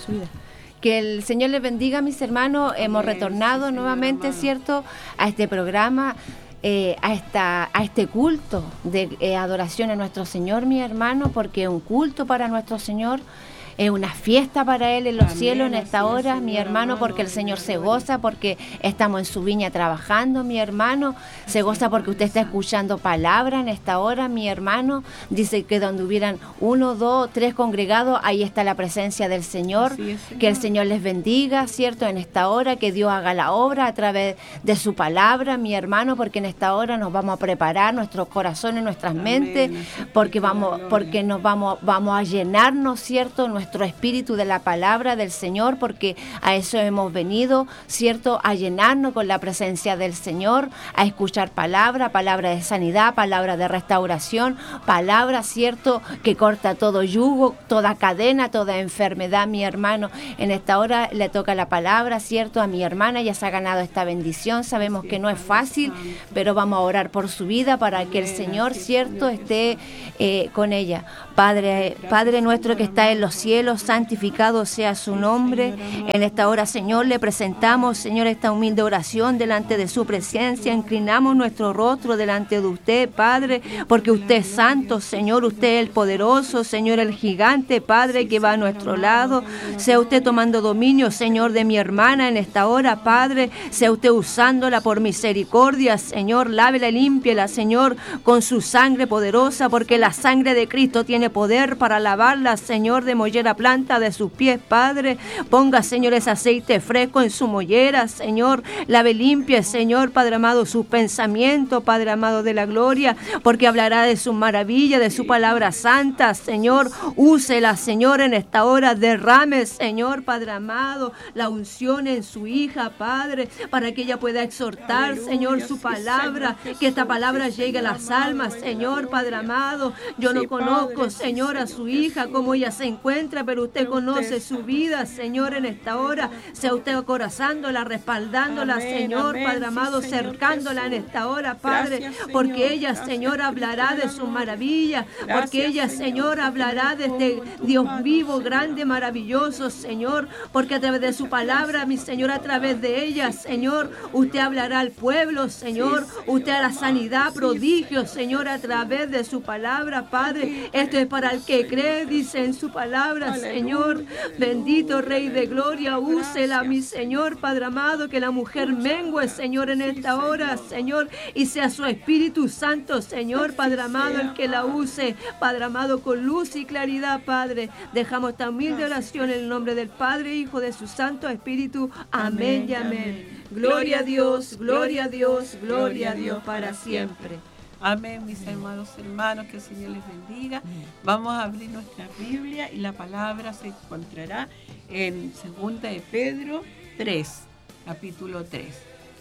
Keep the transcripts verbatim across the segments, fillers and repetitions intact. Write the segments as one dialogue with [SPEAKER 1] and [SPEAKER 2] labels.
[SPEAKER 1] su vida. Que el Señor les bendiga, mis hermanos. Amén. Hemos retornado sí, nuevamente, hermano. ¿Cierto?, a este programa, eh, a, esta, a este culto de eh, adoración a nuestro Señor, mi hermano, porque es un culto para nuestro Señor. Es una fiesta para Él en los Amén, cielos en esta hora, mi hermano, porque el Señor se goza, porque estamos en su viña trabajando, mi hermano. Se goza porque usted está escuchando palabra en esta hora, mi hermano. Dice que donde hubieran uno, dos, tres congregados, ahí está la presencia del Señor. Es, Señor. Que el Señor les bendiga, ¿cierto?, en esta hora, que Dios haga la obra a través de su palabra, mi hermano, porque en esta hora nos vamos a preparar nuestros corazones, nuestras Amén. Mentes, porque vamos, porque nos vamos, vamos a llenarnos, ¿cierto?, nuestro espíritu de la palabra del Señor, porque a eso hemos venido, ¿cierto?, a llenarnos con la presencia del Señor, a escuchar palabra, palabra de sanidad, palabra de restauración, palabra, ¿cierto?, que corta todo yugo, toda cadena, toda enfermedad, mi hermano. En esta hora le toca la palabra, ¿cierto?, a mi hermana. Ya se ha ganado esta bendición. Sabemos que no es fácil, pero vamos a orar por su vida para que el Señor, ¿cierto?, esté eh, con ella. Padre, Padre nuestro que está en los cielos, santificado sea su nombre. En esta hora, Señor, le presentamos, Señor, esta humilde oración delante de su presencia. Inclinamos nuestro rostro delante de usted, Padre, porque usted es santo, Señor. Usted es el poderoso, Señor, el gigante, Padre, que va a nuestro lado. Sea usted tomando dominio, Señor, de mi hermana en esta hora, Padre. Sea usted usándola por misericordia, Señor. Lávela y límpiela, Señor, con su sangre poderosa, porque la sangre de Cristo tiene poder para lavarla, Señor, de mollera planta de sus pies, Padre. Ponga, Señor, ese aceite fresco en su mollera, Señor. Lave limpie, Señor, Padre amado, sus pensamientos, Padre amado de la gloria, porque hablará de su maravilla, de su palabra santa, Señor. Úsela, Señor, en esta hora. Derrame, Señor, Padre amado, la unción en su hija, Padre, para que ella pueda exhortar, Aleluya, Señor, su palabra, sí, que esta palabra llegue a las almas, Señor, Padre amado. Yo no sí, conozco, Padre, Señor, a su hija, cómo ella se encuentra, pero usted conoce su vida, Señor, en esta hora. Sea usted acorazándola, respaldándola, amén, Señor, amén, Padre amado, sí, cercándola en esta hora, Padre, gracias, porque Señor, ella, gracias, Señor, hablará de su maravilla, gracias, porque ella, Señor, Señor, hablará de este Dios vivo, grande, maravilloso, Señor, porque a través de su palabra, mi Señor, a través de ella, Señor, usted hablará al pueblo, Señor, usted hará sanidad, prodigios, Señor, a través de su palabra, Padre. Esto es para el que cree, dice en su palabra, Señor. Bendito Rey de Gloria, úsela, mi Señor, Padre amado, que la mujer mengue, Señor, en esta hora, Señor, y sea su Espíritu Santo, Señor, Padre amado, el que la use, Padre amado, con luz y claridad, Padre. Dejamos esta humilde oración en el nombre del Padre, Hijo, de su Santo Espíritu. Amén y amén. Gloria a Dios, gloria a Dios, gloria a Dios para siempre.
[SPEAKER 2] Amén, mis hermanos, hermanos, que el Señor les bendiga. Vamos a abrir nuestra Biblia y la palabra se encontrará en segunda de Pedro tres, capítulo tres.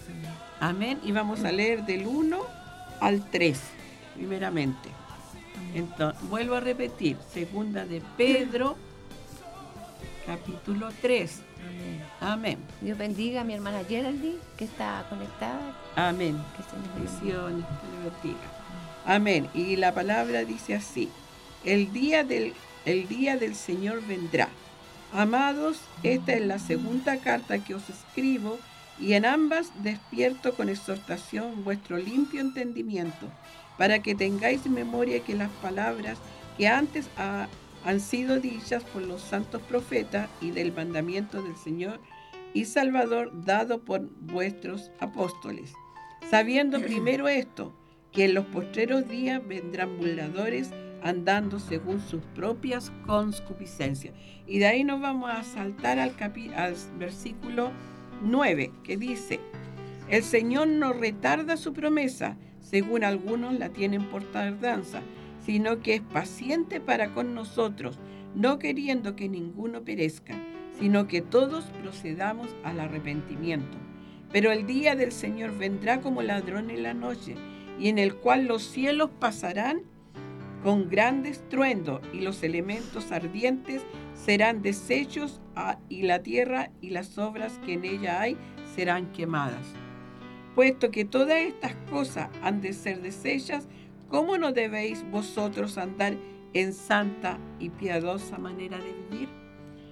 [SPEAKER 2] Amén. Y vamos a leer del uno al tres, primeramente. Entonces, vuelvo a repetir, segunda de Pedro, capítulo tres.
[SPEAKER 1] Amén.
[SPEAKER 2] Amén.
[SPEAKER 1] Dios bendiga a mi hermana Geraldine, que está conectada.
[SPEAKER 2] Amén. Bendiciones, que le bendiga. Amén. Y la palabra dice así: el día del, el día del Señor vendrá. Amados, esta es la segunda carta que os escribo, y en ambas despierto con exhortación vuestro limpio entendimiento, para que tengáis memoria que las palabras que antes ha, han sido dichas por los santos profetas y del mandamiento del Señor y Salvador dado por vuestros apóstoles, sabiendo primero esto, que en los postreros días vendrán burladores andando según sus propias concupiscencias. Y de ahí nos vamos a saltar al, capi- al versículo nueve, que dice: el Señor no retarda su promesa, según algunos la tienen por tardanza, sino que es paciente para con nosotros, no queriendo que ninguno perezca, sino que todos procedamos al arrepentimiento. Pero el día del Señor vendrá como ladrón en la noche, y en el cual los cielos pasarán con gran estruendo, y los elementos ardientes serán deshechos, y la tierra y las obras que en ella hay serán quemadas. Puesto que todas estas cosas han de ser deshechas, ¿cómo no debéis vosotros andar en santa y piadosa manera de vivir?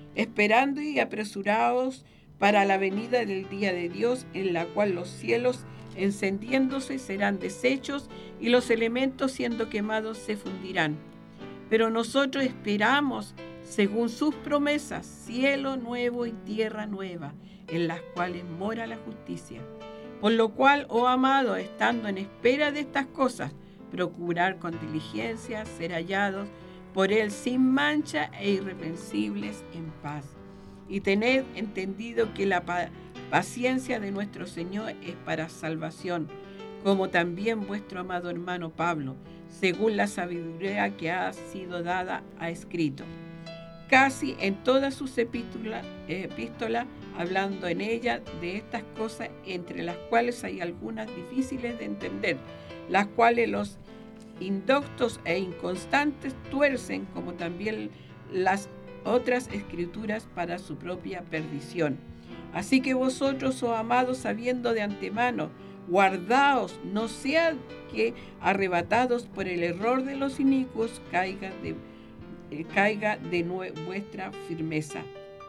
[SPEAKER 2] esperando y apresurados para la venida del día de Dios, en la cual los cielos encendiéndose serán deshechos y los elementos siendo quemados se fundirán. Pero nosotros esperamos, según sus promesas, cielo nuevo y tierra nueva, en las cuales mora la justicia. Por lo cual, oh amado, estando en espera de estas cosas, procurar con diligencia ser hallados por él sin mancha e irreprensibles en paz. Y tened entendido que la pa- paciencia de nuestro Señor es para salvación, como también vuestro amado hermano Pablo, según la sabiduría que ha sido dada, ha escrito. Casi en todas sus epístolas, epístola, hablando en ella de estas cosas, entre las cuales hay algunas difíciles de entender, las cuales los indoctos e inconstantes tuercen, como también las otras escrituras para su propia perdición. Así que vosotros, oh amados, sabiendo de antemano, guardaos, no sea que arrebatados por el error de los inicuos caiga de, eh, caiga de nue- vuestra firmeza.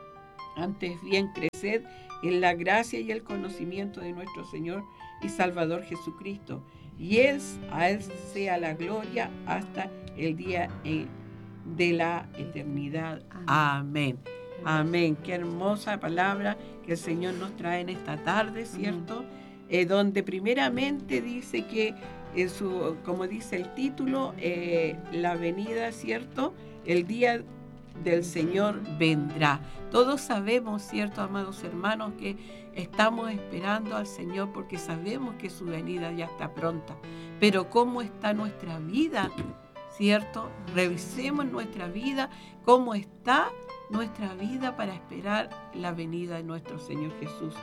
[SPEAKER 2] Antes bien, creced en la gracia y el conocimiento de nuestro Señor y Salvador Jesucristo. Y él, a Él sea la gloria hasta el día eh, de la eternidad. Amén. Amén. Qué hermosa palabra que el Señor nos trae en esta tarde, ¿cierto? Eh, donde primeramente dice que, en su, como dice el título, eh, la venida, ¿cierto? El día del Señor vendrá. Todos sabemos, ¿cierto, amados hermanos, que estamos esperando al Señor porque sabemos que su venida ya está pronta. Pero ¿cómo está nuestra vida? ¿Cierto? Revisemos nuestra vida, cómo está nuestra vida para esperar la venida de nuestro Señor Jesús.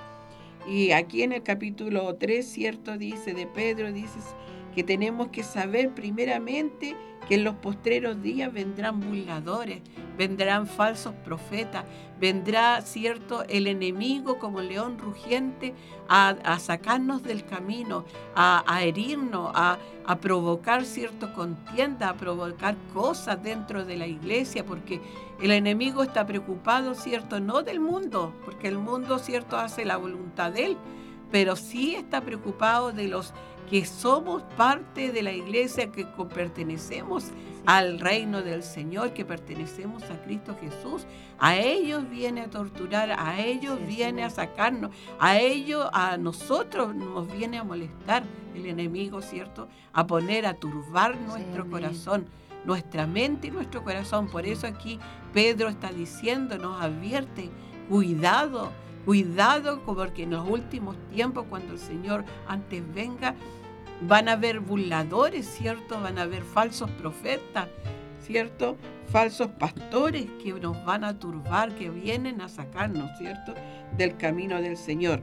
[SPEAKER 2] Y aquí en el capítulo tres, ¿cierto? Dice de Pedro, dice que tenemos que saber primeramente que en los postreros días vendrán burladores, vendrán falsos profetas, vendrá, ¿cierto?, el enemigo como león rugiente a, a sacarnos del camino, a, a herirnos, a, a provocar, ¿cierto?, contienda, a provocar cosas dentro de la iglesia, porque el enemigo está preocupado, ¿cierto?, no del mundo, porque el mundo, ¿cierto?, hace la voluntad de él, pero sí está preocupado de los que somos parte de la iglesia, que pertenecemos sí. al reino del Señor, que pertenecemos a Cristo Jesús. A ellos viene a torturar, a ellos sí, viene sí. a sacarnos, a ellos, a nosotros nos viene a molestar el enemigo, ¿cierto? A poner, a turbar nuestro sí, corazón, nuestra mente y nuestro corazón. Por eso aquí Pedro está diciendo, nos advierte, cuidado, cuidado, porque en los últimos tiempos, cuando el Señor antes venga, van a haber burladores, ¿cierto? Van a haber falsos profetas, ¿cierto? Falsos pastores que nos van a turbar, que vienen a sacarnos, ¿cierto?, del camino del Señor.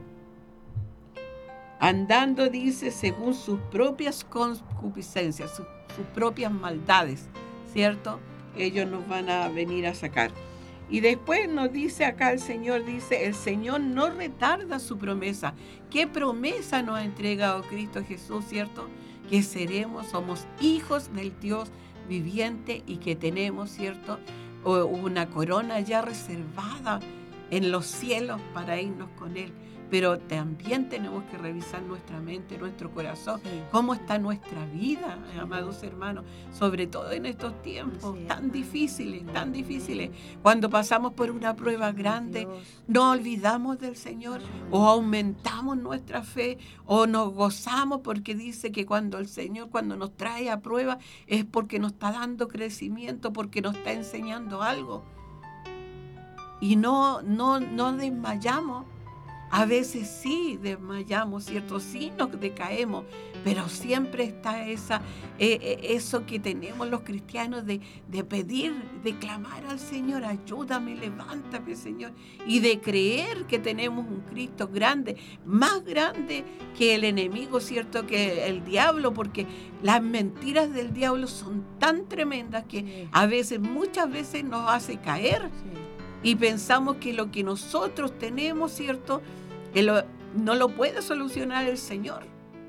[SPEAKER 2] Andando, dice, según sus propias concupiscencias, sus, sus propias maldades, ¿cierto? Ellos nos van a venir a sacar. Y después nos dice acá el Señor, dice, el Señor no retarda su promesa. ¿Qué promesa nos ha entregado Cristo Jesús, cierto? Que seremos, somos hijos del Dios viviente y que tenemos, cierto, una corona ya reservada en los cielos para irnos con Él. Pero también tenemos que revisar nuestra mente, nuestro corazón, sí. cómo está nuestra vida, amados hermanos, sobre todo en estos tiempos sí, tan difíciles, tan difíciles. Cuando pasamos por una prueba grande, Dios. no olvidamos del Señor, o aumentamos nuestra fe, o nos gozamos, porque dice que cuando el Señor, cuando nos trae a prueba, es porque nos está dando crecimiento, porque nos está enseñando algo. Y no, no, no desmayamos. A veces sí desmayamos, ¿cierto? Sí nos decaemos, pero siempre está esa, eh, eso que tenemos los cristianos de, de pedir, de clamar al Señor, ayúdame, levántame, Señor, y de creer que tenemos un Cristo grande, más grande que el enemigo, ¿cierto? Que el diablo, porque las mentiras del diablo son tan tremendas que sí. a veces, muchas veces nos hace caer. Sí. Y pensamos que lo que nosotros tenemos, ¿cierto?, que lo, no lo puede solucionar el Señor.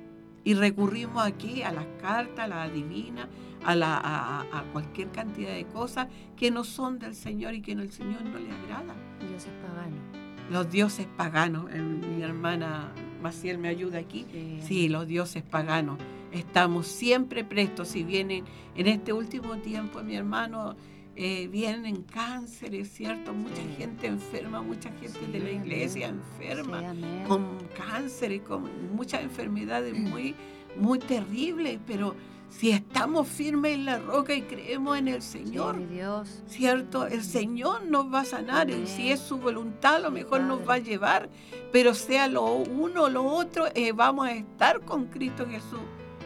[SPEAKER 2] y recurrimos aquí a las cartas, a la adivina, a, la, a, a cualquier cantidad de cosas que no son del Señor y que el Señor no le agrada.
[SPEAKER 1] Dioses paganos.
[SPEAKER 2] Los dioses paganos. Eh, mi hermana Maciel me ayuda aquí. Sí. sí, los dioses paganos. Estamos siempre prestos. Si vienen en este último tiempo, mi hermano, eh, vienen cánceres, ¿cierto? Mucha sí. gente enferma, mucha gente sí, de la iglesia amén. enferma, sí, con cánceres, con muchas enfermedades muy, muy terribles, pero si estamos firmes en la roca y creemos en el Señor, sí, Dios. ¿cierto? El Señor nos va a sanar. Amén. Si es su voluntad, a lo mejor Padre. nos va a llevar, pero sea lo uno o lo otro, eh, vamos a estar con Cristo Jesús.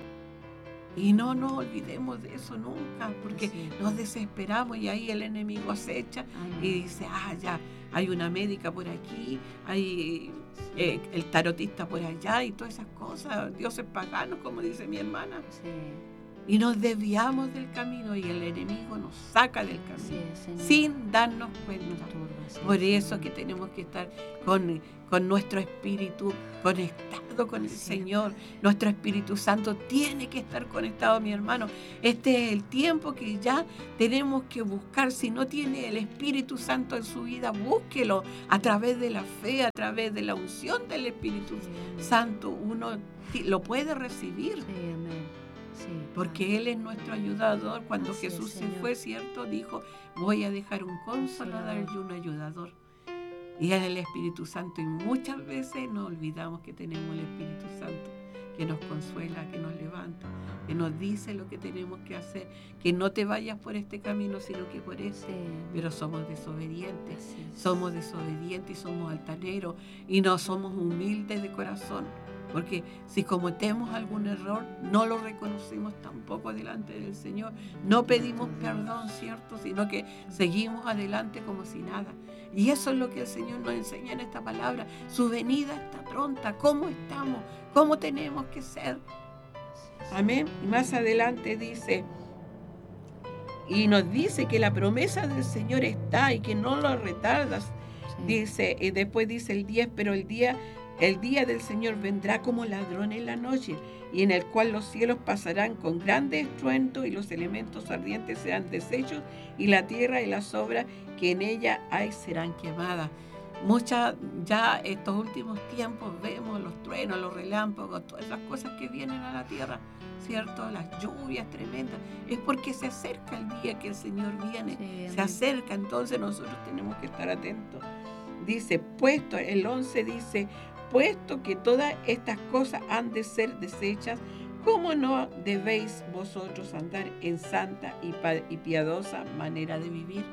[SPEAKER 2] Y no nos olvidemos de eso nunca, porque sí. nos desesperamos y ahí el enemigo acecha. Amén. Y dice, ah, ya, hay una médica por aquí, hay eh, el tarotista por allá y todas esas cosas, dioses paganos, como dice mi hermana. Sí. Y nos desviamos del camino y el enemigo nos saca del camino sí, sin darnos cuenta. Sí, por eso que tenemos que estar con, con nuestro espíritu conectado con el sí. Señor. Nuestro Espíritu Santo tiene que estar conectado, mi hermano. Este es el tiempo que ya tenemos que buscar. Si no tiene el Espíritu Santo en su vida, búsquelo a través de la fe, a través de la unción del Espíritu sí. Santo. Uno lo puede recibir. Sí, amén. Sí, porque Él es nuestro ayudador. Cuando Así Jesús es, se fue, ¿cierto? Dijo, voy a dejar un consolador y un ayudador. Y es el Espíritu Santo. Y muchas veces nos olvidamos que tenemos el Espíritu Santo, que nos consuela, que nos levanta, que nos dice lo que tenemos que hacer, que no te vayas por este camino, sino que por ese. Sí. Pero somos desobedientes, sí. somos desobedientes y somos altaneros y no somos humildes de corazón. Porque si cometemos algún error, no lo reconocemos tampoco delante del Señor. No pedimos perdón, ¿cierto? Sino que seguimos adelante como si nada. Y eso es lo que el Señor nos enseña en esta palabra. Su venida está pronta. ¿Cómo estamos? ¿Cómo tenemos que ser? Amén. Y más adelante dice, y nos dice que la promesa del Señor está y que no lo retardas. Sí. Dice, y después dice el diez, pero el día... El día del Señor vendrá como ladrón en la noche, y en el cual los cielos pasarán con grande estruendo, y los elementos ardientes serán deshechos, y la tierra y las obras que en ella hay serán quemadas. Muchas, ya estos últimos tiempos vemos los truenos, los relámpagos, todas esas cosas que vienen a la tierra, ¿cierto? Las lluvias tremendas. Es porque se acerca el día que el Señor viene. Sí, se acerca, entonces nosotros tenemos que estar atentos. Dice, puesto, el once dice, puesto que todas estas cosas han de ser deshechas, ¿cómo no debéis vosotros andar en santa y, pa- y piadosa manera de vivir?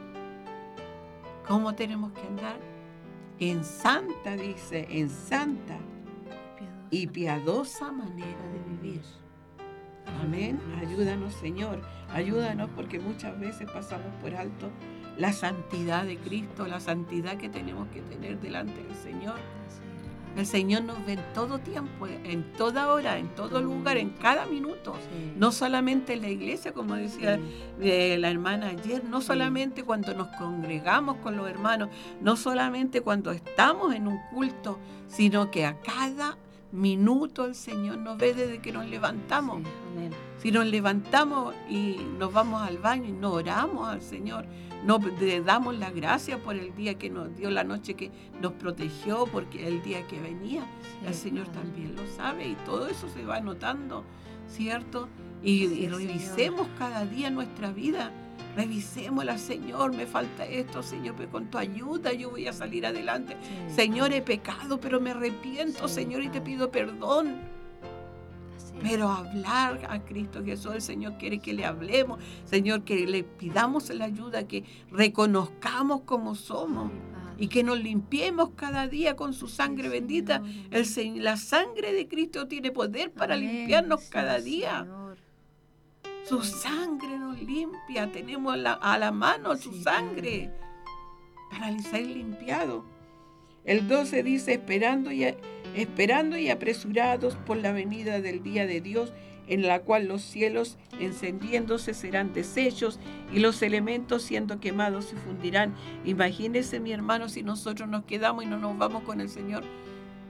[SPEAKER 2] ¿Cómo tenemos que andar? En santa, dice, en santa piadosa. y piadosa manera de vivir. Amén. Ayúdanos, Señor. Ayúdanos, porque muchas veces pasamos por alto la santidad de Cristo, la santidad que tenemos que tener delante del Señor. El Señor nos ve en todo tiempo, en toda hora, en todo lugar, en cada minuto. Sí. No solamente en la iglesia, como decía sí. eh, la hermana ayer, no solamente sí. cuando nos congregamos con los hermanos, no solamente cuando estamos en un culto, sino que a cada minuto el Señor nos ve desde que nos levantamos. Sí. Amén. Si nos levantamos y nos vamos al baño y no oramos al Señor, no le damos la gracia por el día que nos dio, la noche que nos protegió, porque el día que venía, sí, el Señor claro. también lo sabe, y todo eso se va notando, ¿cierto? Y, sí, y revisemos Señor. cada día nuestra vida, revisémosla, Señor, me falta esto, Señor, pero con tu ayuda yo voy a salir adelante. Sí, Señor, he pecado, pero me arrepiento, sí, Señor, y te pido perdón. Pero hablar a Cristo Jesús, el Señor quiere que le hablemos, Señor, que le pidamos la ayuda, que reconozcamos como somos y que nos limpiemos cada día con su sangre bendita. El, la sangre de Cristo tiene poder para Amén, limpiarnos cada día. Señor. Su sangre nos limpia, tenemos la, a la mano su sí, sangre para ser limpiado. El doce dice, esperando y, esperando y apresurados por la venida del día de Dios, en la cual los cielos encendiéndose serán deshechos y los elementos siendo quemados se fundirán. Imagínense, mi hermano, si nosotros nos quedamos y no nos vamos con el Señor,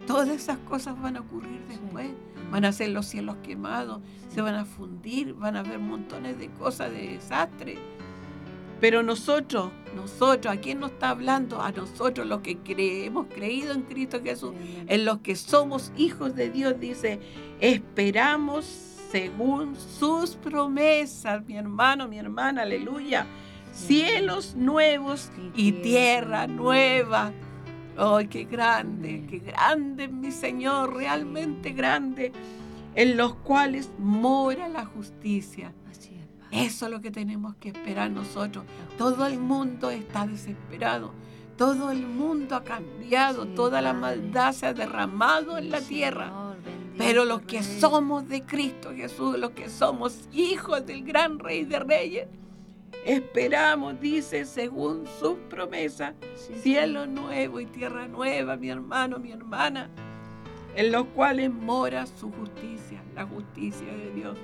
[SPEAKER 2] todas esas cosas van a ocurrir después. Van a ser los cielos quemados, se van a fundir, van a haber montones de cosas, de desastre. Pero nosotros, nosotros, ¿a quién nos está hablando? A nosotros, los que cre- hemos creído en Cristo Jesús, en los que somos hijos de Dios, dice, esperamos según sus promesas, mi hermano, mi hermana, aleluya. Cielos nuevos y tierra nueva. ¡Ay, qué grande, qué grande, mi Señor, realmente grande! En los cuales mora la justicia. Eso es lo que tenemos que esperar nosotros. Todo el mundo está desesperado. Todo el mundo ha cambiado. Toda la maldad se ha derramado en la tierra. Pero los que somos de Cristo Jesús, los que somos hijos del gran Rey de Reyes, esperamos, dice, según sus promesas, cielo nuevo y tierra nueva, mi hermano, mi hermana, en los cuales mora su justicia, la justicia de Dios.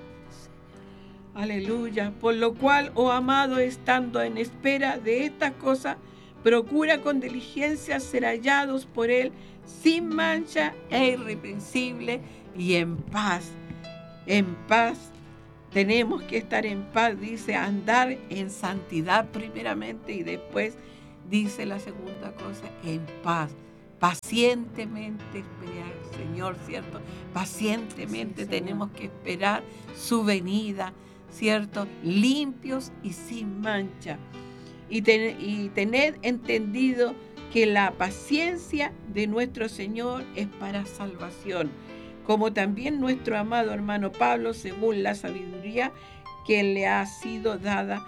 [SPEAKER 2] Aleluya. Por lo cual, oh amado, estando en espera de estas cosas, procura con diligencia ser hallados por Él sin mancha e irreprensible y en paz. En paz. Tenemos que estar en paz, dice, andar en santidad primeramente y después dice la segunda cosa, en paz. Pacientemente esperar, Señor, ¿cierto? Pacientemente sí, tenemos que esperar su venida, ¿cierto? Limpios y sin mancha. Y, ten, y tened entendido que la paciencia de nuestro Señor es para salvación, como también nuestro amado hermano Pablo, según la sabiduría que le ha sido dada,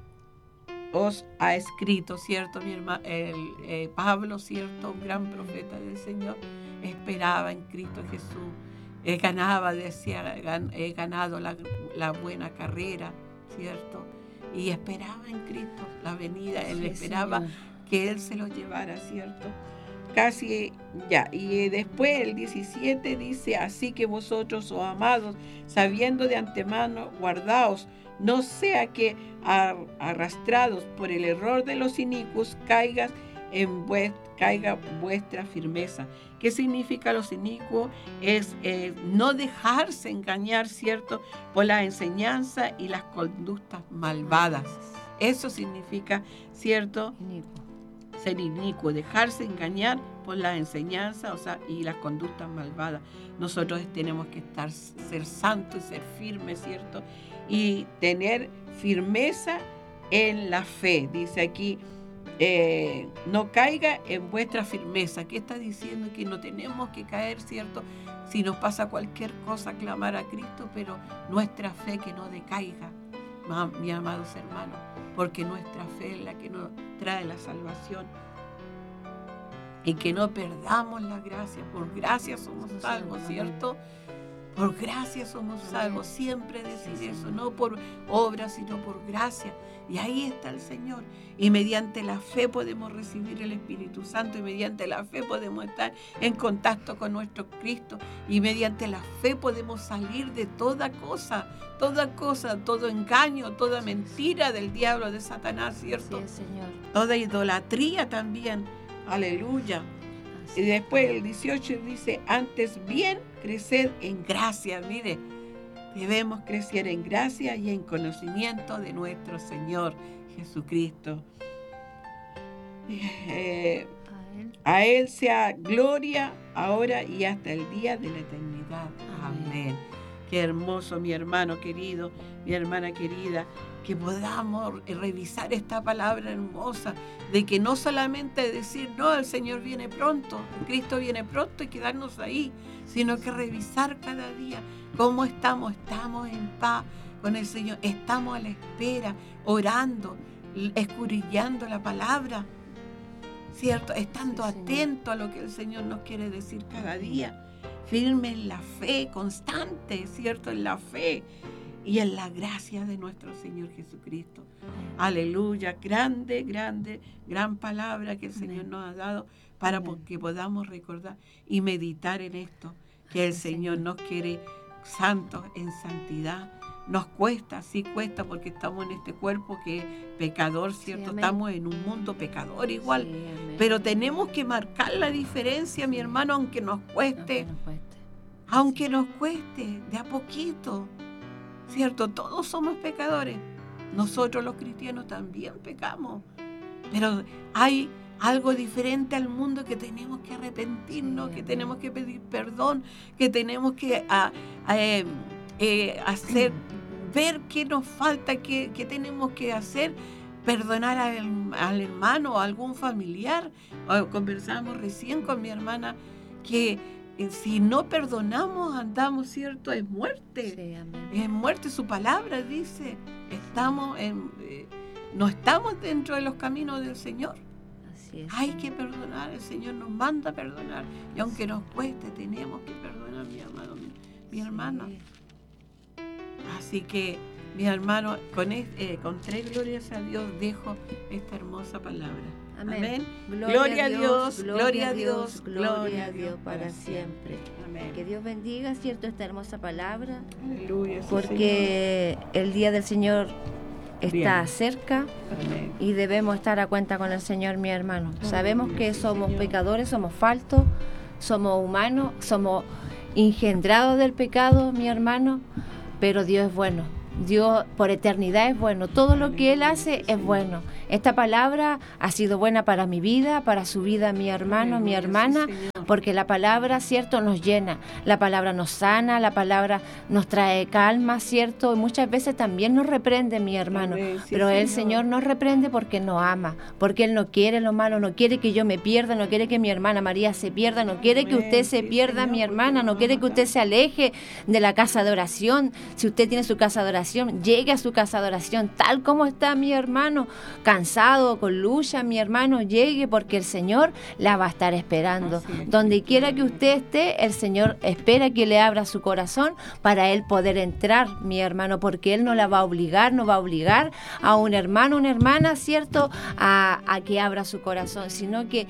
[SPEAKER 2] os ha escrito, ¿cierto? Mi hermano, el, eh, Pablo, ¿cierto? Un gran profeta del Señor, esperaba en Cristo Jesús, eh, ganaba, decía, gan, he ganado la, la buena carrera, ¿cierto? Y esperaba en Cristo la venida, él sí, esperaba Señor, que Él se lo llevara, ¿cierto? Casi ya, y después el diecisiete dice, así que vosotros, oh amados, sabiendo de antemano, guardaos, no sea que arrastrados por el error de los inicuos caigas en vuest- caiga vuestra firmeza. ¿Qué significa los inicuos? Es eh, no dejarse engañar, ¿cierto?, por la enseñanza y las conductas malvadas. Eso significa, ¿cierto?, inicuo. Ser inicuo, dejarse engañar por la enseñanza, o sea, y las conductas malvadas. Nosotros tenemos que estar, ser santos y ser firmes, ¿cierto? Y tener firmeza en la fe. Dice aquí, eh, no caiga en vuestra firmeza. ¿Qué está diciendo? Que no tenemos que caer, ¿cierto? Si nos pasa cualquier cosa, clamar a Cristo, pero nuestra fe que no decaiga, mis amados hermanos, porque nuestra fe es la que nos trae la salvación. Y que no perdamos la gracia. Por gracia somos salvos, ¿cierto? Por gracia somos salvos. Siempre decir eso, no por obra, sino por gracia. Y ahí está el Señor. Y mediante la fe podemos recibir el Espíritu Santo. Y mediante la fe podemos estar en contacto con nuestro Cristo. Y mediante la fe podemos salir de toda cosa, toda cosa, todo engaño, toda mentira del diablo, de Satanás, ¿cierto?
[SPEAKER 1] Sí, Señor.
[SPEAKER 2] Toda idolatría también. Aleluya. Y después el dieciocho dice, antes bien creced en gracia. Mire, debemos crecer en gracia y en conocimiento de nuestro Señor Jesucristo. Eh, a, él. a Él sea gloria ahora y hasta el día de la eternidad. Amén. Amén. Qué hermoso, mi hermano querido, mi hermana querida, que podamos revisar esta palabra hermosa, de que no solamente decir, no, el Señor viene pronto, Cristo viene pronto y quedarnos ahí, sino que revisar cada día cómo estamos, estamos en paz con el Señor, estamos a la espera, orando, escudriñando la palabra, ¿cierto? Estando sí, atentos a lo que el Señor nos quiere decir cada día, firme en la fe, constante, ¿cierto? En la fe y en la gracia de nuestro Señor Jesucristo. Aleluya, grande, grande, gran palabra que el Señor nos ha dado para que podamos recordar y meditar en esto, que el Señor nos quiere santos en santidad. Nos cuesta, sí cuesta, porque estamos en este cuerpo que es pecador, ¿cierto? Sí, estamos en un mundo pecador igual, sí, Pero tenemos que marcar la diferencia, mi hermano, aunque nos cueste,
[SPEAKER 1] Aunque nos cueste.
[SPEAKER 2] aunque nos cueste, de a poquito, ¿cierto? Todos somos pecadores. Nosotros los cristianos también pecamos, pero hay algo diferente al mundo, que tenemos que arrepentirnos, que tenemos que pedir perdón, que tenemos que a, a, eh, eh, hacer, ver qué nos falta, qué, qué tenemos que hacer, perdonar al, al hermano o a algún familiar. O conversamos recién con mi hermana que eh, si no perdonamos andamos, ¿cierto? Es muerte,
[SPEAKER 1] Sí, amén.
[SPEAKER 2] es muerte. Su palabra dice, estamos en, eh, no estamos dentro de los caminos del Señor.
[SPEAKER 1] Así es.
[SPEAKER 2] Hay que perdonar, el Señor nos manda a perdonar. Y aunque nos cueste, tenemos que perdonar, mi hermano, mi, mi hermana.
[SPEAKER 1] Sí.
[SPEAKER 2] Así que, mi hermano, con, es- eh, con tres glorias a Dios dejo esta hermosa palabra.
[SPEAKER 1] Amén.
[SPEAKER 2] Amén.
[SPEAKER 1] Gloria, a Dios, gloria a Dios, gloria a Dios para siempre.
[SPEAKER 2] Amén.
[SPEAKER 1] Que Dios bendiga, ¿cierto?, esta hermosa palabra,
[SPEAKER 2] Aleluya. sí,
[SPEAKER 1] porque el día del Señor está
[SPEAKER 2] Bien.
[SPEAKER 1] cerca
[SPEAKER 2] Señor. Amén.
[SPEAKER 1] y debemos estar a cuenta con el Señor, mi hermano. Sabemos que
[SPEAKER 2] sí,
[SPEAKER 1] somos
[SPEAKER 2] Señor.
[SPEAKER 1] pecadores, somos faltos, somos humanos, somos engendrados del pecado, mi hermano, pero Dios es bueno. Dios por eternidad es bueno. Todo lo que Él hace es bueno. Esta palabra ha sido buena para mi vida, para su vida, mi hermano, mi
[SPEAKER 2] Aleluya, sí,
[SPEAKER 1] hermana,
[SPEAKER 2] Señor.
[SPEAKER 1] porque la palabra, ¿cierto?, nos llena. La palabra nos sana, la palabra nos trae calma, ¿cierto? Y muchas veces también nos reprende, mi hermano.
[SPEAKER 2] Amén, sí,
[SPEAKER 1] Pero el
[SPEAKER 2] Señor.
[SPEAKER 1] Señor nos reprende porque nos ama, porque Él no quiere lo malo, no quiere que yo me pierda, no quiere que mi hermana María se pierda, no quiere que
[SPEAKER 2] Amén,
[SPEAKER 1] usted se
[SPEAKER 2] sí,
[SPEAKER 1] pierda,
[SPEAKER 2] Señor,
[SPEAKER 1] mi
[SPEAKER 2] porque
[SPEAKER 1] hermana, no
[SPEAKER 2] nos
[SPEAKER 1] quiere
[SPEAKER 2] ama
[SPEAKER 1] que usted se aleje de la casa de oración. Si usted tiene su casa de oración, llegue a su casa de oración tal como está, mi hermano, cansado, con lucha, mi hermano, llegue, porque el Señor la va a estar esperando.
[SPEAKER 2] Así es.
[SPEAKER 1] Donde quiera que usted esté, el Señor espera que le abra su corazón para Él poder entrar, mi hermano, porque Él no la va a obligar, no va a obligar a un hermano, una hermana, ¿cierto?, a, a que abra su corazón, sino que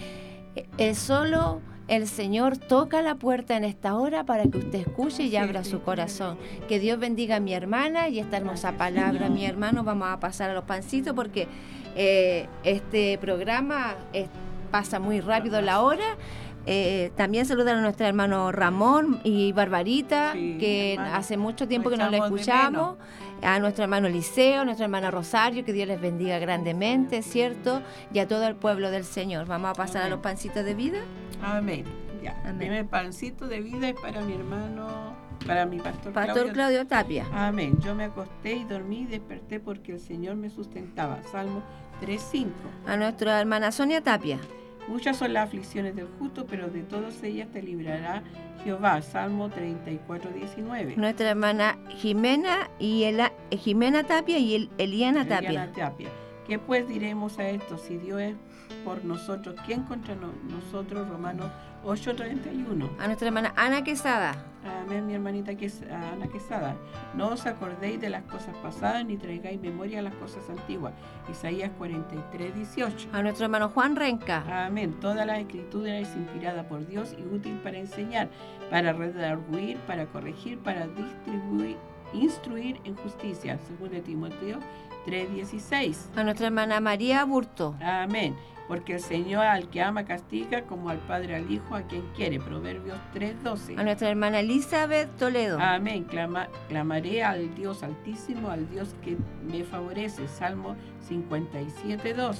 [SPEAKER 1] es solo el Señor toca la puerta en esta hora para que usted escuche y
[SPEAKER 2] Sí,
[SPEAKER 1] abra
[SPEAKER 2] sí,
[SPEAKER 1] su corazón. Que Dios bendiga a mi hermana y esta hermosa palabra, mi hermano. Vamos a pasar a los pancitos porque eh, este programa es- pasa muy rápido la hora. Eh, también saludar a nuestro hermano Ramón y Barbarita,
[SPEAKER 2] Sí,
[SPEAKER 1] que
[SPEAKER 2] hermano.
[SPEAKER 1] hace mucho tiempo
[SPEAKER 2] Lo
[SPEAKER 1] que no lo
[SPEAKER 2] echamos de
[SPEAKER 1] escuchamos. A nuestro hermano Liceo, a nuestra hermana Rosario, que Dios les bendiga grandemente, ¿cierto? Y a todo el pueblo del Señor. Vamos a pasar a
[SPEAKER 2] Amén.
[SPEAKER 1] los pancitos de vida.
[SPEAKER 2] Amén. Ya.
[SPEAKER 1] Amén.
[SPEAKER 2] El primer pancito de vida es para mi hermano, para mi pastor,
[SPEAKER 1] Pastor
[SPEAKER 2] Claudio.
[SPEAKER 1] Claudio Tapia.
[SPEAKER 2] Amén. Yo me acosté y dormí y desperté porque el Señor me sustentaba. Salmo tres cinco.
[SPEAKER 1] A nuestra hermana Sonia Tapia.
[SPEAKER 2] Muchas son las aflicciones del justo, pero de todas ellas te librará Jehová. Salmo treinta y cuatro diecinueve.
[SPEAKER 1] Nuestra hermana Jimena y Ela- eh, Jimena Tapia y El- Eliana Tapia.
[SPEAKER 2] Eliana Tapia. ¿Qué pues diremos a esto? Si Dios es por nosotros, ¿quién contra no- nosotros? Romanos ocho treinta y uno.
[SPEAKER 1] A nuestra hermana Ana Quesada.
[SPEAKER 2] Amén, mi hermanita que Ana Quesada. No os acordéis de las cosas pasadas ni traigáis memoria a las cosas antiguas. Isaías cuarenta y tres dieciocho.
[SPEAKER 1] A nuestro hermano Juan Renca.
[SPEAKER 2] Amén. Toda la escritura es inspirada por Dios y útil para enseñar, para redarguir, para corregir, para distribuir, instruir en justicia. Según de Timoteo tres dieciséis.
[SPEAKER 1] A nuestra hermana María Burto.
[SPEAKER 2] Amén. Porque el Señor al que ama castiga, como al Padre al Hijo a quien quiere. Proverbios tres doce.
[SPEAKER 1] A nuestra hermana Elizabeth Toledo.
[SPEAKER 2] Amén. Clama- clamaré al Dios Altísimo, al Dios que me favorece. Salmo cincuenta y siete dos.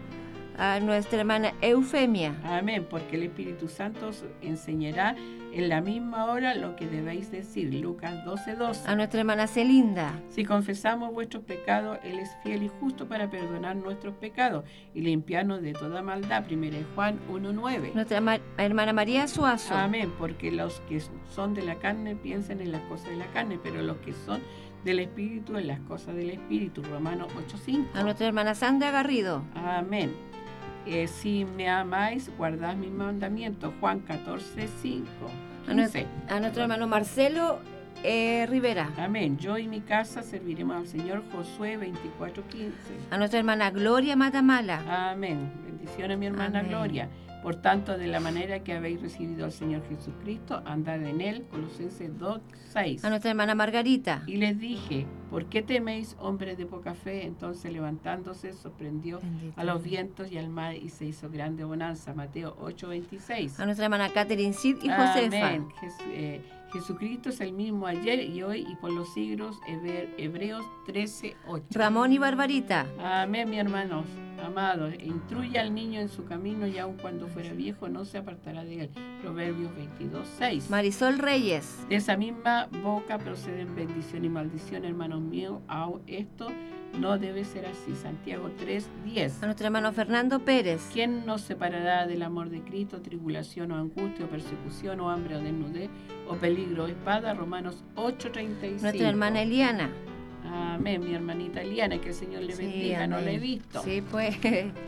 [SPEAKER 1] A nuestra hermana Eufemia.
[SPEAKER 2] Amén. Porque el Espíritu Santo os enseñará en la misma hora lo que debéis decir. Lucas doce doce.
[SPEAKER 1] A nuestra hermana Celinda.
[SPEAKER 2] Si confesamos vuestros pecados, Él es fiel y justo para perdonar nuestros pecados y limpiarnos de toda maldad. Primera de Juan uno nueve.
[SPEAKER 1] Nuestra ma- hermana María Suazo.
[SPEAKER 2] Amén, porque los que son de la carne piensan en las cosas de la carne, pero los que son del Espíritu en las cosas del Espíritu. Romanos ocho cinco.
[SPEAKER 1] A nuestra hermana Sandra Garrido.
[SPEAKER 2] Amén. Eh, si me amáis, guardad mis mandamientos. Juan catorce cinco.
[SPEAKER 1] A, nuestro, a nuestro hermano Marcelo eh, Rivera.
[SPEAKER 2] Amén. Yo y mi casa serviremos al Señor. Josué veinticuatro quince.
[SPEAKER 1] A nuestra hermana Gloria Matamala.
[SPEAKER 2] Amén. Bendiciones, mi hermana
[SPEAKER 1] Amén.
[SPEAKER 2] Gloria. Por tanto, de la manera que habéis recibido al Señor Jesucristo, andad en él. Colosenses dos seis.
[SPEAKER 1] A nuestra hermana Margarita.
[SPEAKER 2] Y les dije, ¿por qué teméis, hombres de poca fe? Entonces, levantándose, sorprendió
[SPEAKER 1] Bendito.
[SPEAKER 2] a los vientos y al mar y se hizo grande bonanza. Mateo ocho veintiséis.
[SPEAKER 1] A nuestra hermana Catherine Cid y Josefa.
[SPEAKER 2] Amén. Jes- eh, Jesucristo es el mismo ayer y hoy y por los siglos. Hebre- Hebreos trece ocho.
[SPEAKER 1] Ramón y Barbarita.
[SPEAKER 2] Amén, mi hermanos amados. E instruye al niño en su camino y aun cuando fuera viejo no se apartará de él. Proverbios veintidós seis.
[SPEAKER 1] Marisol Reyes.
[SPEAKER 2] De esa misma boca proceden bendición y maldición, hermanos míos. Aún esto no debe ser así. Santiago tres diez.
[SPEAKER 1] A nuestro hermano Fernando Pérez.
[SPEAKER 2] ¿Quién nos separará del amor de Cristo? Tribulación o angustia o persecución o hambre o desnudez o peligro o espada. Romanos ocho treinta y cinco.
[SPEAKER 1] Nuestra hermana Eliana.
[SPEAKER 2] Amén, mi hermanita Eliana, que el Señor le
[SPEAKER 1] Sí,
[SPEAKER 2] bendiga, no
[SPEAKER 1] amén.
[SPEAKER 2] la he visto.
[SPEAKER 1] Sí, pues.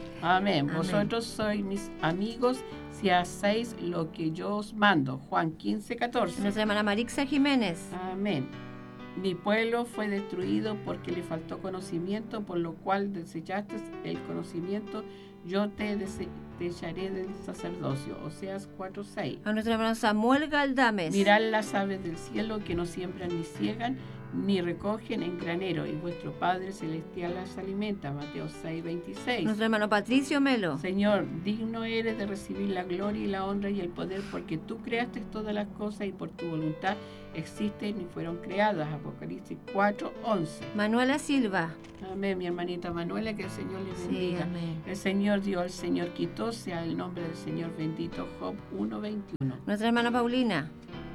[SPEAKER 2] Amén.
[SPEAKER 1] Amén.
[SPEAKER 2] Vosotros sois mis amigos si hacéis lo que yo os mando. Juan quince catorce.
[SPEAKER 1] Nuestra hermana Marixa Jiménez.
[SPEAKER 2] Amén. Mi pueblo fue destruido porque le faltó conocimiento, por lo cual desechaste el conocimiento. Yo te dese- te echaré del sacerdocio. Oseas cuatro seis.
[SPEAKER 1] A nuestro hermano Samuel Galdames.
[SPEAKER 2] Mirad las aves del cielo que no siembran ni ciegan ni recogen en granero, y vuestro Padre Celestial las alimenta. Mateo seis veintiséis.
[SPEAKER 1] Nuestro hermano Patricio Melo.
[SPEAKER 2] Señor, digno eres de recibir la gloria y la honra y el poder, porque tú creaste todas las cosas y por tu voluntad existen y fueron creadas. Apocalipsis cuatro once.
[SPEAKER 1] Manuela Silva.
[SPEAKER 2] Amén, mi hermanita Manuela, que el Señor le
[SPEAKER 1] Sí,
[SPEAKER 2] bendiga.
[SPEAKER 1] amén.
[SPEAKER 2] El Señor dio, el Señor quitó, sea el nombre del Señor bendito. Job uno veintiuno.
[SPEAKER 1] Nuestra hermana Paulina.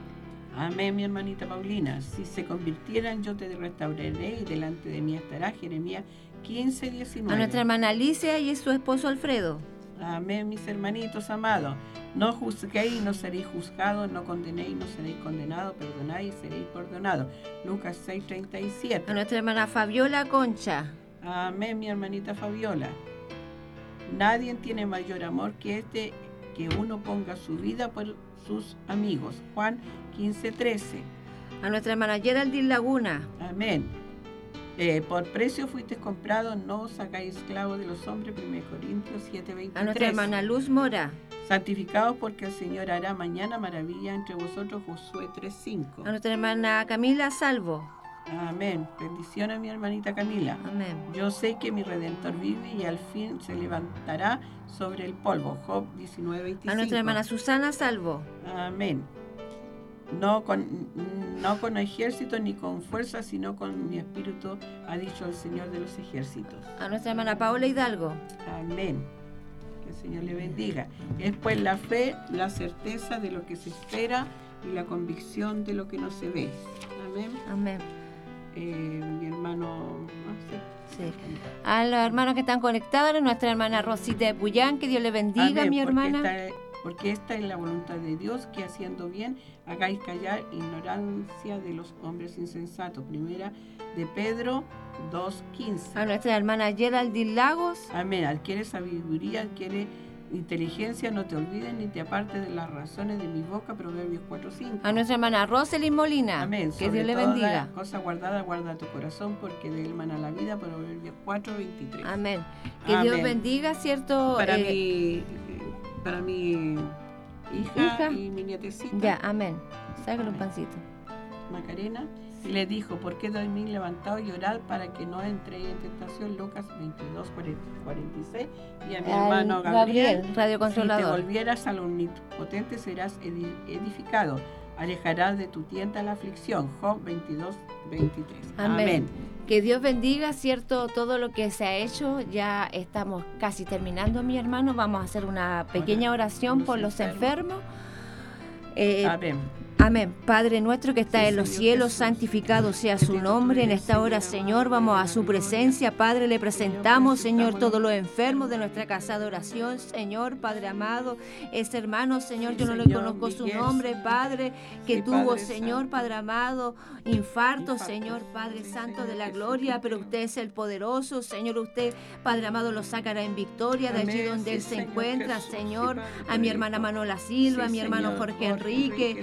[SPEAKER 2] Amén, mi hermanita Paulina. Si se convirtieran, yo te restauraré y delante de mí estará. Jeremías quince diecinueve.
[SPEAKER 1] A nuestra hermana Alicia y su esposo Alfredo.
[SPEAKER 2] Amén, mis hermanitos amados. No juzguéis y no seréis juzgados, no condenéis y no seréis condenados, perdonáis y seréis perdonados. Lucas seis treinta y siete.
[SPEAKER 1] A nuestra hermana Fabiola Concha.
[SPEAKER 2] Amén, mi hermanita Fabiola. Nadie tiene mayor amor que este, que uno ponga su vida por sus amigos. Juan quince trece.
[SPEAKER 1] A nuestra hermana Geraldine Laguna.
[SPEAKER 2] Amén. Eh, por precio fuiste comprado, no os hagáis esclavos de los hombres. primero Corintios siete veintitrés.
[SPEAKER 1] A nuestra hermana Luz Mora.
[SPEAKER 2] Santificados porque el Señor hará mañana maravilla entre vosotros. Josué tres cinco.
[SPEAKER 1] A nuestra hermana Camila Salvo.
[SPEAKER 2] Amén. Bendición a mi hermanita Camila.
[SPEAKER 1] Amén.
[SPEAKER 2] Yo sé que mi Redentor vive y al fin se levantará sobre el polvo. Job diecinueve veinticinco.
[SPEAKER 1] A nuestra hermana Susana Salvo.
[SPEAKER 2] Amén. No con, no con ejército ni con fuerza, sino con mi espíritu, ha dicho el Señor de los ejércitos.
[SPEAKER 1] A nuestra hermana Paola Hidalgo.
[SPEAKER 2] Amén. Que el Señor le bendiga. Es pues la fe, la certeza de lo que se espera y la convicción de lo que no se ve. Amén.
[SPEAKER 1] Amén.
[SPEAKER 2] Eh, mi hermano... ah, sí.
[SPEAKER 1] Sí. A los hermanos que están conectados, a nuestra hermana Rosita de Puyán, que Dios le bendiga,
[SPEAKER 2] Amén,
[SPEAKER 1] mi
[SPEAKER 2] porque
[SPEAKER 1] hermana.
[SPEAKER 2] esta- porque esta es la voluntad de Dios, que haciendo bien hagáis callar ignorancia de los hombres insensatos. Primera de Pedro dos quince.
[SPEAKER 1] A nuestra hermana Geraldine Lagos.
[SPEAKER 2] Amén. Adquiere sabiduría, adquiere inteligencia, no te olvides ni te apartes de las razones de mi boca. Proverbios cuatro cinco.
[SPEAKER 1] A nuestra hermana Roselyn Molina.
[SPEAKER 2] Amén.
[SPEAKER 1] Que
[SPEAKER 2] Sobre
[SPEAKER 1] Dios le
[SPEAKER 2] toda
[SPEAKER 1] bendiga.
[SPEAKER 2] cosa guardada, guarda tu corazón, porque de él mana la vida. Proverbios cuatro veintitrés.
[SPEAKER 1] Amén. Que Dios
[SPEAKER 2] Amén.
[SPEAKER 1] bendiga, ¿cierto?
[SPEAKER 2] Para
[SPEAKER 1] Eh,
[SPEAKER 2] mi para mi hija,
[SPEAKER 1] Hija.
[SPEAKER 2] y mi nietecita.
[SPEAKER 1] Ya, amén. Sácale un
[SPEAKER 2] Amén.
[SPEAKER 1] pancito.
[SPEAKER 2] Macarena, y le dijo, ¿por qué dormir levantado y orar para que no entre en tentación? Lucas veintidós, cuarenta y seis. Y a mi
[SPEAKER 1] Al
[SPEAKER 2] hermano Gabriel,
[SPEAKER 1] Radio
[SPEAKER 2] si te
[SPEAKER 1] Controlador.
[SPEAKER 2] volvieras al omnipotente serás edi- edificado, alejarás de tu tienda la aflicción. Job veintidós, veintitrés.
[SPEAKER 1] Amén.
[SPEAKER 2] Amén.
[SPEAKER 1] Que Dios bendiga, ¿cierto? Todo lo que se ha hecho. Ya estamos casi terminando, mi hermano. Vamos a hacer una pequeña oración por los enfermos. Eh,
[SPEAKER 2] Amén.
[SPEAKER 1] Amén. Padre nuestro que está
[SPEAKER 2] Sí,
[SPEAKER 1] en los
[SPEAKER 2] Señor
[SPEAKER 1] cielos,
[SPEAKER 2] Jesús.
[SPEAKER 1] santificado sea su nombre. En esta hora, Señor, vamos a su presencia. Padre, le presentamos, Señor, todos los enfermos de nuestra casa de oración. Señor, Padre amado, ese hermano, Señor, yo no le
[SPEAKER 2] Señor,
[SPEAKER 1] conozco su
[SPEAKER 2] Miguel,
[SPEAKER 1] nombre, Padre, que
[SPEAKER 2] Sí,
[SPEAKER 1] tuvo,
[SPEAKER 2] Padre
[SPEAKER 1] Señor,
[SPEAKER 2] Santo.
[SPEAKER 1] Padre amado, infarto,
[SPEAKER 2] Infarto.
[SPEAKER 1] Señor, Padre
[SPEAKER 2] Sí,
[SPEAKER 1] Santo de
[SPEAKER 2] Señor
[SPEAKER 1] la
[SPEAKER 2] Jesús.
[SPEAKER 1] gloria, pero usted es el poderoso, Señor, usted, Padre amado, lo sacará en victoria de allí
[SPEAKER 2] Amén,
[SPEAKER 1] donde
[SPEAKER 2] sí,
[SPEAKER 1] él se
[SPEAKER 2] Señor
[SPEAKER 1] encuentra,
[SPEAKER 2] Jesús, sí,
[SPEAKER 1] Señor,
[SPEAKER 2] Padre
[SPEAKER 1] a mi hermana
[SPEAKER 2] bendito.
[SPEAKER 1] Manola Silva, a
[SPEAKER 2] Sí,
[SPEAKER 1] mi hermano
[SPEAKER 2] Señor,
[SPEAKER 1] Jorge
[SPEAKER 2] Jorge
[SPEAKER 1] Enrique,
[SPEAKER 2] Enrique,
[SPEAKER 1] a mi
[SPEAKER 2] Señor.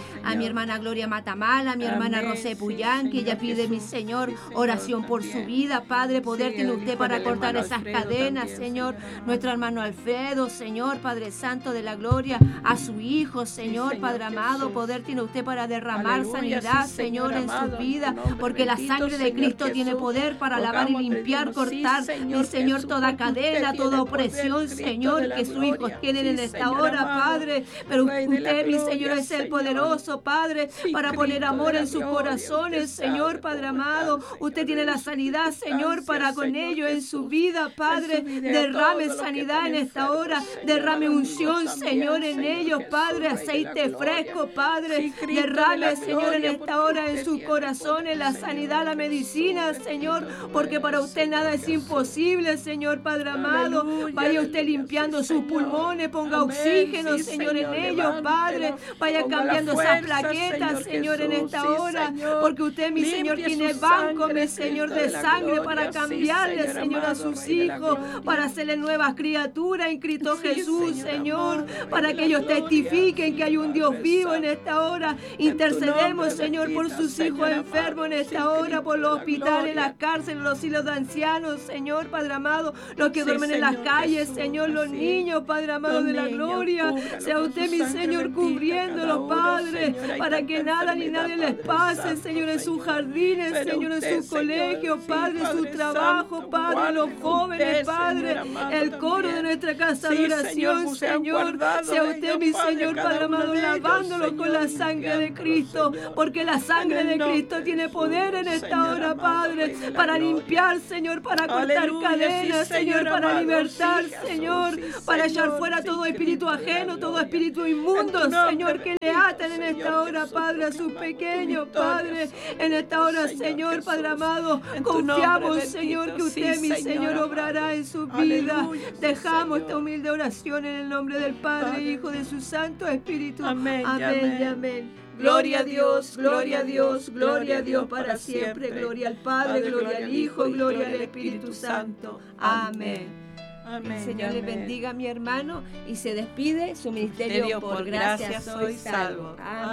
[SPEAKER 1] hermana Gloria Matamala, a mi hermana
[SPEAKER 2] Amén,
[SPEAKER 1] Rosé
[SPEAKER 2] sí,
[SPEAKER 1] Puyán, que ella
[SPEAKER 2] Señor
[SPEAKER 1] pide, mi
[SPEAKER 2] Jesús,
[SPEAKER 1] Señor,
[SPEAKER 2] sí, Señor,
[SPEAKER 1] oración por su
[SPEAKER 2] también.
[SPEAKER 1] vida. Padre, poder
[SPEAKER 2] Sí,
[SPEAKER 1] tiene
[SPEAKER 2] el
[SPEAKER 1] usted
[SPEAKER 2] hijo
[SPEAKER 1] para
[SPEAKER 2] del
[SPEAKER 1] cortar
[SPEAKER 2] hermano
[SPEAKER 1] esas
[SPEAKER 2] Alfredo
[SPEAKER 1] cadenas,
[SPEAKER 2] también,
[SPEAKER 1] Señor.
[SPEAKER 2] Señor.
[SPEAKER 1] Nuestro hermano Alfredo, Señor, Padre Santo de la gloria, a su hijo, Señor,
[SPEAKER 2] Señor
[SPEAKER 1] Padre amado,
[SPEAKER 2] Jesús.
[SPEAKER 1] poder tiene usted para derramar
[SPEAKER 2] Aleluya,
[SPEAKER 1] sanidad,
[SPEAKER 2] sí,
[SPEAKER 1] Señor,
[SPEAKER 2] Señor
[SPEAKER 1] en
[SPEAKER 2] amado,
[SPEAKER 1] su
[SPEAKER 2] en
[SPEAKER 1] vida,
[SPEAKER 2] tu nombre
[SPEAKER 1] porque la
[SPEAKER 2] bendito,
[SPEAKER 1] sangre de
[SPEAKER 2] Señor
[SPEAKER 1] Cristo tiene
[SPEAKER 2] Jesús.
[SPEAKER 1] poder para lavar y
[SPEAKER 2] Rogamos,
[SPEAKER 1] limpiar,
[SPEAKER 2] pedimos, sí,
[SPEAKER 1] cortar, mi
[SPEAKER 2] Señor
[SPEAKER 1] Señor,
[SPEAKER 2] Jesús,
[SPEAKER 1] toda
[SPEAKER 2] porque usted
[SPEAKER 1] cadena,
[SPEAKER 2] tiene
[SPEAKER 1] toda
[SPEAKER 2] poder,
[SPEAKER 1] opresión,
[SPEAKER 2] Cristo
[SPEAKER 1] Señor,
[SPEAKER 2] de la
[SPEAKER 1] que sus
[SPEAKER 2] gloria.
[SPEAKER 1] hijos tienen en
[SPEAKER 2] Sí,
[SPEAKER 1] esta
[SPEAKER 2] Señor
[SPEAKER 1] hora,
[SPEAKER 2] amado,
[SPEAKER 1] Padre. Pero
[SPEAKER 2] Rey de la
[SPEAKER 1] usted, mi
[SPEAKER 2] gloria,
[SPEAKER 1] Señor, es el
[SPEAKER 2] Señor.
[SPEAKER 1] poderoso, Padre,
[SPEAKER 2] Sí,
[SPEAKER 1] para poner
[SPEAKER 2] Cristo
[SPEAKER 1] amor
[SPEAKER 2] de la
[SPEAKER 1] en sus
[SPEAKER 2] gloria,
[SPEAKER 1] corazones,
[SPEAKER 2] usted sabe
[SPEAKER 1] Señor, Padre
[SPEAKER 2] cómo
[SPEAKER 1] amado.
[SPEAKER 2] están,
[SPEAKER 1] Usted
[SPEAKER 2] Señor,
[SPEAKER 1] tiene la
[SPEAKER 2] en
[SPEAKER 1] sanidad, Señor,
[SPEAKER 2] circunstancias,
[SPEAKER 1] para con
[SPEAKER 2] Señor
[SPEAKER 1] ellos en su
[SPEAKER 2] Jesús.
[SPEAKER 1] vida,
[SPEAKER 2] En
[SPEAKER 1] Padre.
[SPEAKER 2] su vida,
[SPEAKER 1] Derrame
[SPEAKER 2] todos los que
[SPEAKER 1] sanidad
[SPEAKER 2] están
[SPEAKER 1] en esta
[SPEAKER 2] enfermos,
[SPEAKER 1] hora,
[SPEAKER 2] Señor,
[SPEAKER 1] derrame
[SPEAKER 2] a los
[SPEAKER 1] unción,
[SPEAKER 2] niños
[SPEAKER 1] Señor,
[SPEAKER 2] también,
[SPEAKER 1] en
[SPEAKER 2] Señor
[SPEAKER 1] ellos,
[SPEAKER 2] Jesús,
[SPEAKER 1] Padre,
[SPEAKER 2] Rey de la
[SPEAKER 1] aceite
[SPEAKER 2] gloria.
[SPEAKER 1] fresco, Padre.
[SPEAKER 2] Sí, Cristo de
[SPEAKER 1] Derrame,
[SPEAKER 2] la
[SPEAKER 1] Señor, en
[SPEAKER 2] gloria,
[SPEAKER 1] esta
[SPEAKER 2] porque
[SPEAKER 1] hora en
[SPEAKER 2] usted
[SPEAKER 1] sus
[SPEAKER 2] tiene
[SPEAKER 1] corazones
[SPEAKER 2] poder,
[SPEAKER 1] la
[SPEAKER 2] Señor
[SPEAKER 1] sanidad, la medicina,
[SPEAKER 2] Jesús.
[SPEAKER 1] Señor,
[SPEAKER 2] Bendito
[SPEAKER 1] porque
[SPEAKER 2] tú
[SPEAKER 1] para
[SPEAKER 2] eres,
[SPEAKER 1] usted nada
[SPEAKER 2] Señor
[SPEAKER 1] es
[SPEAKER 2] Jesús.
[SPEAKER 1] imposible, Señor, Padre amado.
[SPEAKER 2] Aleluya,
[SPEAKER 1] Vaya usted
[SPEAKER 2] aleluya,
[SPEAKER 1] limpiando
[SPEAKER 2] sí,
[SPEAKER 1] sus
[SPEAKER 2] Señor.
[SPEAKER 1] pulmones, ponga
[SPEAKER 2] Amén,
[SPEAKER 1] oxígeno,
[SPEAKER 2] sí,
[SPEAKER 1] Señor, en
[SPEAKER 2] Señor,
[SPEAKER 1] ellos, Padre.
[SPEAKER 2] levántelo,
[SPEAKER 1] Vaya
[SPEAKER 2] ponga la
[SPEAKER 1] cambiando esas
[SPEAKER 2] fuerza,
[SPEAKER 1] plaquetas, Señor, en
[SPEAKER 2] Jesús,
[SPEAKER 1] esta
[SPEAKER 2] sí,
[SPEAKER 1] hora,
[SPEAKER 2] Señor.
[SPEAKER 1] porque usted, mi Señor,
[SPEAKER 2] Limpie
[SPEAKER 1] tiene
[SPEAKER 2] su
[SPEAKER 1] banco,
[SPEAKER 2] sangre,
[SPEAKER 1] mi Señor,
[SPEAKER 2] Cristo
[SPEAKER 1] de
[SPEAKER 2] de la
[SPEAKER 1] sangre
[SPEAKER 2] gloria,
[SPEAKER 1] para
[SPEAKER 2] sí,
[SPEAKER 1] cambiarle,
[SPEAKER 2] Señor
[SPEAKER 1] Señor, a
[SPEAKER 2] amado,
[SPEAKER 1] sus
[SPEAKER 2] Rey de la
[SPEAKER 1] hijos,
[SPEAKER 2] gloria.
[SPEAKER 1] para hacerle nuevas criaturas en Cristo
[SPEAKER 2] Sí,
[SPEAKER 1] Jesús,
[SPEAKER 2] Señor
[SPEAKER 1] Señor,
[SPEAKER 2] amado, Rey
[SPEAKER 1] para
[SPEAKER 2] de
[SPEAKER 1] que
[SPEAKER 2] la
[SPEAKER 1] ellos
[SPEAKER 2] gloria.
[SPEAKER 1] testifiquen que hay un
[SPEAKER 2] Sí,
[SPEAKER 1] Dios
[SPEAKER 2] Padre
[SPEAKER 1] vivo en
[SPEAKER 2] Santo.
[SPEAKER 1] esta hora.
[SPEAKER 2] En tu
[SPEAKER 1] Intercedemos,
[SPEAKER 2] nombre
[SPEAKER 1] Señor, por
[SPEAKER 2] bendito,
[SPEAKER 1] sus hijos
[SPEAKER 2] Señor
[SPEAKER 1] enfermos en
[SPEAKER 2] amado.
[SPEAKER 1] esta
[SPEAKER 2] Sí,
[SPEAKER 1] hora, por
[SPEAKER 2] Cristo
[SPEAKER 1] los
[SPEAKER 2] de la
[SPEAKER 1] hospitales, las
[SPEAKER 2] gloria.
[SPEAKER 1] cárceles, los asilos de ancianos, Señor, Padre amado, los que
[SPEAKER 2] Sí,
[SPEAKER 1] duermen en las
[SPEAKER 2] Señor
[SPEAKER 1] calles,
[SPEAKER 2] Jesús,
[SPEAKER 1] Señor, los
[SPEAKER 2] así es.
[SPEAKER 1] niños, Padre amado
[SPEAKER 2] Los
[SPEAKER 1] de la
[SPEAKER 2] niños,
[SPEAKER 1] gloria.
[SPEAKER 2] cúbralo
[SPEAKER 1] Sea
[SPEAKER 2] con
[SPEAKER 1] usted,
[SPEAKER 2] su
[SPEAKER 1] mi
[SPEAKER 2] sangre
[SPEAKER 1] Señor,
[SPEAKER 2] bendita, cada
[SPEAKER 1] cubriéndolos,
[SPEAKER 2] uno,
[SPEAKER 1] Padre,
[SPEAKER 2] Señor. Hay
[SPEAKER 1] para
[SPEAKER 2] tanta
[SPEAKER 1] que nada ni
[SPEAKER 2] enfermedad,
[SPEAKER 1] nadie les
[SPEAKER 2] Padre
[SPEAKER 1] pase,
[SPEAKER 2] Santo,
[SPEAKER 1] Señor, en sus
[SPEAKER 2] Señor.
[SPEAKER 1] jardines,
[SPEAKER 2] Pero
[SPEAKER 1] Señor, en
[SPEAKER 2] usted,
[SPEAKER 1] sus
[SPEAKER 2] Señor,
[SPEAKER 1] colegios,
[SPEAKER 2] sí,
[SPEAKER 1] Padre, su
[SPEAKER 2] Padre
[SPEAKER 1] trabajo,
[SPEAKER 2] Santo,
[SPEAKER 1] Padre, los
[SPEAKER 2] guárdelo
[SPEAKER 1] jóvenes,
[SPEAKER 2] usted,
[SPEAKER 1] Padre,
[SPEAKER 2] Señor amado,
[SPEAKER 1] el coro de
[SPEAKER 2] también.
[SPEAKER 1] nuestra casa de
[SPEAKER 2] Sí,
[SPEAKER 1] oración,
[SPEAKER 2] Señor, que sean
[SPEAKER 1] Señor.
[SPEAKER 2] guardados
[SPEAKER 1] Sea usted,
[SPEAKER 2] ellos,
[SPEAKER 1] mi
[SPEAKER 2] Padre,
[SPEAKER 1] Señor,
[SPEAKER 2] cada
[SPEAKER 1] Padre
[SPEAKER 2] uno
[SPEAKER 1] amado,
[SPEAKER 2] de ellos,
[SPEAKER 1] lavándolo con la
[SPEAKER 2] Señor,
[SPEAKER 1] sangre de
[SPEAKER 2] limpiándolo,
[SPEAKER 1] Cristo,
[SPEAKER 2] Señor.
[SPEAKER 1] porque la sangre
[SPEAKER 2] En
[SPEAKER 1] de
[SPEAKER 2] el nombre
[SPEAKER 1] Cristo tiene
[SPEAKER 2] de
[SPEAKER 1] poder en
[SPEAKER 2] Jesús,
[SPEAKER 1] esta
[SPEAKER 2] Señor
[SPEAKER 1] hora,
[SPEAKER 2] amado,
[SPEAKER 1] Padre,
[SPEAKER 2] Rey de la
[SPEAKER 1] para
[SPEAKER 2] gloria.
[SPEAKER 1] limpiar, Señor, para cortar
[SPEAKER 2] Aleluya, sí,
[SPEAKER 1] cadenas, Señor,
[SPEAKER 2] Señor
[SPEAKER 1] para
[SPEAKER 2] amado,
[SPEAKER 1] libertar,
[SPEAKER 2] sí, Jesús,
[SPEAKER 1] Señor,
[SPEAKER 2] sí,
[SPEAKER 1] para echar
[SPEAKER 2] Señor,
[SPEAKER 1] fuera
[SPEAKER 2] sí,
[SPEAKER 1] todo espíritu
[SPEAKER 2] Cristo de la
[SPEAKER 1] ajeno, todo
[SPEAKER 2] gloria.
[SPEAKER 1] espíritu
[SPEAKER 2] En
[SPEAKER 1] inmundo,
[SPEAKER 2] tu nombre
[SPEAKER 1] Señor, que le
[SPEAKER 2] bendito,
[SPEAKER 1] aten en
[SPEAKER 2] Señor
[SPEAKER 1] esta hora,
[SPEAKER 2] Jesús,
[SPEAKER 1] Padre, a sus
[SPEAKER 2] proclamamos tu
[SPEAKER 1] pequeños,
[SPEAKER 2] victoria
[SPEAKER 1] Padre,
[SPEAKER 2] sobre
[SPEAKER 1] en esta
[SPEAKER 2] ellos,
[SPEAKER 1] hora,
[SPEAKER 2] Señor
[SPEAKER 1] Señor, Padre
[SPEAKER 2] Jesús.
[SPEAKER 1] amado,
[SPEAKER 2] En tu nombre
[SPEAKER 1] confiamos,
[SPEAKER 2] bendito,
[SPEAKER 1] Señor, que
[SPEAKER 2] sí,
[SPEAKER 1] usted, mi
[SPEAKER 2] Señor
[SPEAKER 1] Señor,
[SPEAKER 2] amado.
[SPEAKER 1] obrará en su vida.
[SPEAKER 2] Aleluya, sí,
[SPEAKER 1] Dejamos esta
[SPEAKER 2] Señor.
[SPEAKER 1] humilde oración en el nombre del Padre,
[SPEAKER 2] Padre.
[SPEAKER 1] Hijo, de su Santo Espíritu.
[SPEAKER 2] Amén y
[SPEAKER 1] Amén y
[SPEAKER 2] amén.
[SPEAKER 1] amén. Gloria a Dios, gloria a Dios, gloria a Dios para siempre.
[SPEAKER 2] siempre.
[SPEAKER 1] Gloria al Padre,
[SPEAKER 2] Padre,
[SPEAKER 1] gloria al Hijo, gloria al Espíritu Santo. Amén.
[SPEAKER 2] Amén.
[SPEAKER 1] El Señor le
[SPEAKER 2] amén.
[SPEAKER 1] bendiga, mi hermano, y se despide su ministerio
[SPEAKER 2] Ministerio,
[SPEAKER 1] por,
[SPEAKER 2] por
[SPEAKER 1] gracia
[SPEAKER 2] gracia
[SPEAKER 1] soy
[SPEAKER 2] soy
[SPEAKER 1] salvo.
[SPEAKER 2] salvo.
[SPEAKER 1] Amén.